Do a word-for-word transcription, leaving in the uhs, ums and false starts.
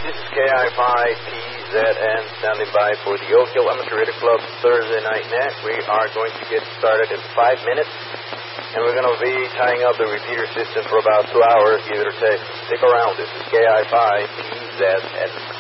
This is K I five P Z N standing by for the Oak Hill Amateur Radio Club Thursday Night Net. We are going to get started in five minutes, and we're going to be tying up the repeater system for about two hours, give it or take. Stick around. This is K I five P Z N.